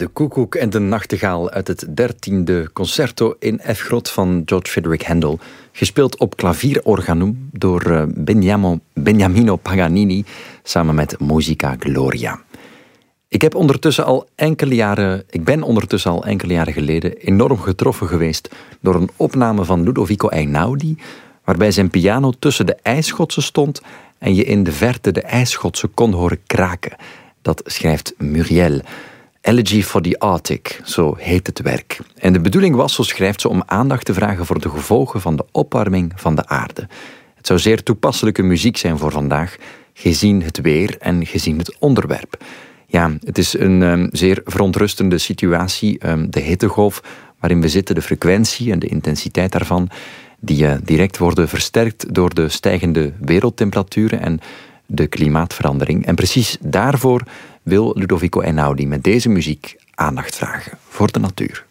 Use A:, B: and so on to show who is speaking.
A: De koekoek en de nachtegaal uit het 13e concerto in F-grot van George Frederick Handel. Gespeeld op klavierorganum door Beniamino Paganini samen met Musica Gloria. Ik ben ondertussen al enkele jaren geleden enorm getroffen geweest door een opname van Ludovico Einaudi, waarbij zijn piano tussen de ijsschotsen stond en je in de verte de ijsschotsen kon horen kraken. Dat schrijft Muriel. Elegy for the Arctic, zo heet het werk. En de bedoeling was, zo schrijft ze, om aandacht te vragen voor de gevolgen van de opwarming van de aarde. Het zou zeer toepasselijke muziek zijn voor vandaag, gezien het weer en gezien het onderwerp. Ja, het is een zeer verontrustende situatie, de hittegolf waarin we zitten, de frequentie en de intensiteit daarvan, die direct worden versterkt door de stijgende wereldtemperaturen en de klimaatverandering. En precies daarvoor wil Ludovico Einaudi met deze muziek aandacht vragen voor de natuur.